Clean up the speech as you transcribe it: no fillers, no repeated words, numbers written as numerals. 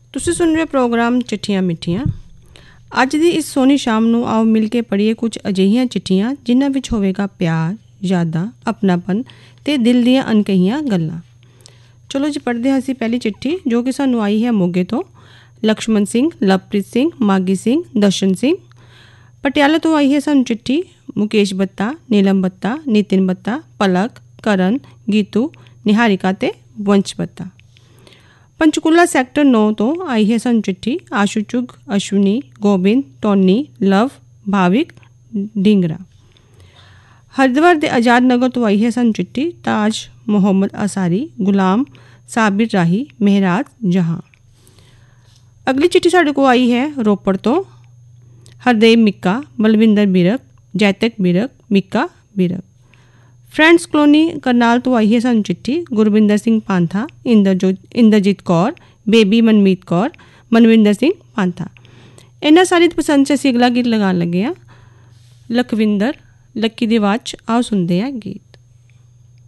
ਤੁਸੀਂ ਸੁਣ ਰਹੇ ਪ੍ਰੋਗਰਾਮ ਚਿੱਠੀਆਂ ਮਿੱਠੀਆਂ। ਅੱਜ ਦੀ ਇਸ ਸੋਹਣੀ ਸ਼ਾਮ ਨੂੰ ਆਓ ਮਿਲ ਕੇ ਪੜ੍ਹੀਏ ਕੁਝ ਅਜਿਹੀਆਂ ਚਿੱਠੀਆਂ ਜਿਨ੍ਹਾਂ ਵਿੱਚ ਹੋਵੇਗਾ ਪਿਆਰ, ਯਾਦਾਂ, ਆਪਣਾਪਨ ਅਤੇ ਦਿਲ ਦੀਆਂ ਅਣਕਹੀਆਂ ਗੱਲਾਂ। ਚਲੋ ਜੀ ਪੜ੍ਹਦੇ ਹਾਂ ਅਸੀਂ ਪਹਿਲੀ ਚਿੱਠੀ, ਜੋ ਕਿ ਸਾਨੂੰ ਆਈ ਹੈ ਮੋਗੇ ਤੋਂ। ਲਕਸ਼ਮਣ ਸਿੰਘ, ਲਵਪ੍ਰੀਤ ਸਿੰਘ, ਮਾਗੀ ਸਿੰਘ, ਦਰਸ਼ਨ ਸਿੰਘ। ਪਟਿਆਲਾ ਤੋਂ ਆਈ ਹੈ ਸਾਨੂੰ ਚਿੱਠੀ ਮੁਕੇਸ਼ ਬੱਤਾ, ਨੀਲਮ ਬੱਤਾ, ਨਿਤਿਨ ਬੱਤਾ, ਪਲਕ, ਕਰਨ, ਗੀਤੂ, ਨਿਹਾਰਿਕਾ ਅਤੇ ਵੰਸ਼ ਬੱਤਾ। ਪੰਚਕੂਲਾ ਸੈਕਟਰ 9 ਤੋਂ ਆਈ ਹੈ ਸਾਨੂੰ ਚਿੱਠੀ ਆਸ਼ੂ ਚੁਗ, ਅਸ਼ਵਨੀ, ਗੋਬਿੰਦ, ਟੋਨੀ, ਲਵ, ਭਾਵਿਕ, ਢਿੰਗਰਾ। ਹਰਿਦੁਆਰ ਦੇ ਆਜ਼ਾਦ ਨਗਰ ਤੋਂ ਆਈ ਹੈ ਸਾਨੂੰ ਚਿੱਠੀ ਤਾਜ, ਮੁਹੰਮਦ ਅਸਾਰੀ, ਗੁਲਾਮ, ਸਾਬਿਰ ਰਾਹੀ, ਮਹਿਰਾਜ ਜਹਾਂ। ਅਗਲੀ ਚਿੱਠੀ ਸਾਡੇ ਕੋਲ ਆਈ ਹੈ ਰੋਪੜ ਤੋਂ ਹਰਦੇਵ ਮਿੱਕਾ, ਬਲਵਿੰਦਰ ਬਿਰਕ, ਜੈਤਕ ਬਿਰਕ, ਮਿੱਕਾ ਬਿਰਕ। ਫਰੈਂਡਸ ਕਲੋਨੀ ਕਰਨਾਲ ਤੋਂ ਆਈ ਹੈ ਸਾਨੂੰ ਚਿੱਠੀ ਗੁਰਵਿੰਦਰ ਸਿੰਘ ਪਾਂਥਾ, ਇੰਦਰਜੀਤ ਕੌਰ, ਬੇਬੀ ਮਨਮੀਤ ਕੌਰ, ਮਨਵਿੰਦਰ ਸਿੰਘ ਪਾਂਥਾ। ਇਹਨਾਂ ਸਾਰੀ ਪਸੰਦ 'ਚ ਅਸੀਂ ਅਗਲਾ ਗੀਤ ਲਗਾਉਣ ਲੱਗੇ ਹਾਂ। ਲਖਵਿੰਦਰ, ਲੱਕੀ ਦੀ ਆਵਾਜ਼ 'ਚ ਆਓ ਸੁਣਦੇ ਹਾਂ ਗੀਤ।